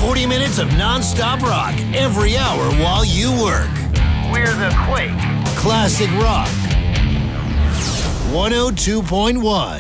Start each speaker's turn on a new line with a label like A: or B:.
A: 40 minutes of non-stop rock every hour while you work.
B: We're the Quake.
A: Classic Rock 102.1.